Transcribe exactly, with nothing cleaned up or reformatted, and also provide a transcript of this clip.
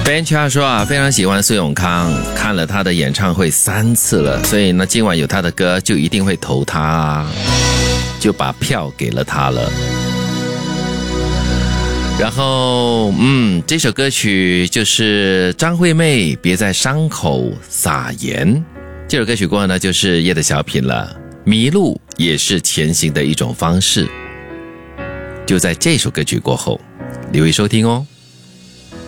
Ben Chia 说啊，非常喜欢苏永康，看了他的演唱会三次了，所以呢，今晚有他的歌就一定会投他啊，就把票给了他了。然后，嗯，这首歌曲就是张惠妹《别在伤口撒盐》。这首歌曲过后呢，就是夜的小品了。迷路也是前行的一种方式。就在这首歌曲过后，留意收听哦。